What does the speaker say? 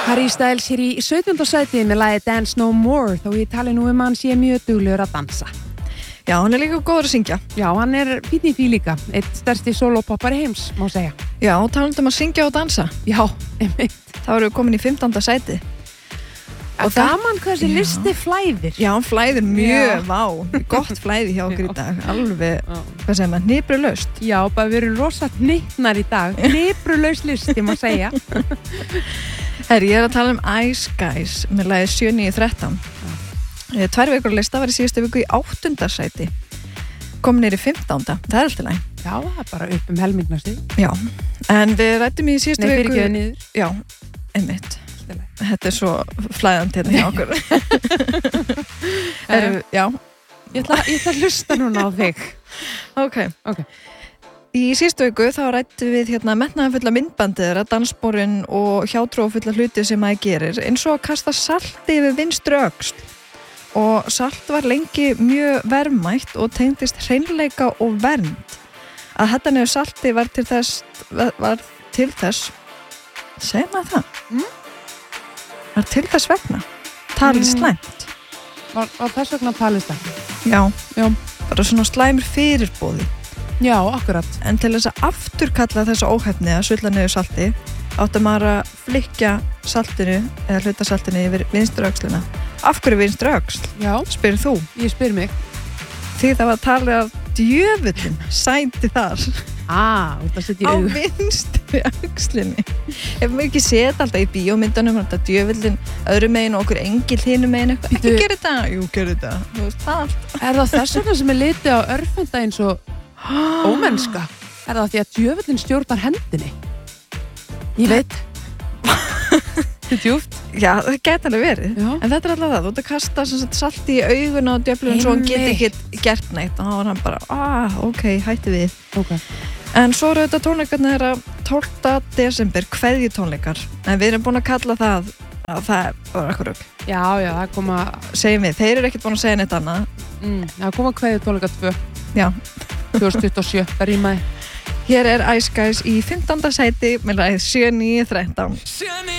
Harry Styles hér í 17. sæti með lagið Dance No More, þó ég tali nú hann sé mjög duglegur að dansa. Já, hann líka góður að syngja. Já, hann fínn í því líka, eitt stærsti solopoppari heims, má segja. Já, talandum að syngja og dansa. Já, einmitt. Þá erum við komin í 15. sæti. Og gaman hvað þessi listi flæðir. Já, hann flæðir mjög, gott flæði hjá okkur í dag. Alveg, hvað segir maður, hniprulaust. Já, bara við erum rosa hnittnar í dag. Hniprulaust listi, má segja. Herri, ég að tala Ice Guys með lagið 7-9-13. 2 vikur lista var í síðustu viku í 8. sæti. Kom niður í 15. Það alltaf læg. Já, það bara upp helmingnastig. Já, en við rættum í síðustu viku. Nei, fyrir ekki niður. Já, einmitt. Þetta svo flæðandi hérna hjá okkur. Já. Ég ætla að hlusta núna á þig. Ok. Í síðustu viku þá rættum við metnaðarfulla myndbandið, danssporin og hjátrúarfulla hluti sem maður gerir, eins og að kasta salti yfir vinstri öxl. Og salt var lengi mjög verðmætt og tengdist hreinleika og vernd. Að þetta nefnir salti var til þess, segir maður það? Var til þess vegna talið slæmt. Var þess vegna talið slæmt? Já, bara svona slæmur fyrirbóði. Já, akkurat. En til þess að afturkalla þessa óhefni að sulla niður salti, átti maður að flikja saltinu eða hluta saltinu yfir vinstri öxlina. Af hverju vinstri öxl? Já. Spyrir þú? Ég spyr mig. Því það var talið að djöfullin sæti þar. Það setja í augu. Á vinstri öxlinni. Ef maður ekki séð alltaf í bíómyndunum, þetta djöfullin öðru megin og okkur engil hinu megin eitthvað. Ekki gera þetta. Jú, gera þetta. Þú veist það allt. Það þess vegna sem litið á örfenda eins og ómennska? Það því að djöfullin stjórnar hendinni? Ég veit. Þetta er djúpt. Já, það geti alveg verið. Já. En þetta alltaf það. Þú ert að kasta salti í augun á djöflunum svo hann geti ekki gert neitt. Og þá var hann bara, ok, hætti við. Okay. En svo eru þetta tónleikarnir 12. desember, kveðjutónleikar. En við erum búin að kalla það að það var eitthvað rugl. Já, það koma... Segjum við, þeir eru ekkert búin að segja neitt annað. Það koma kveðjutónleikar 2. Já. 2027, það rýmaði. Hér Ice Guys í 15. sæti með lagið 7-9-13.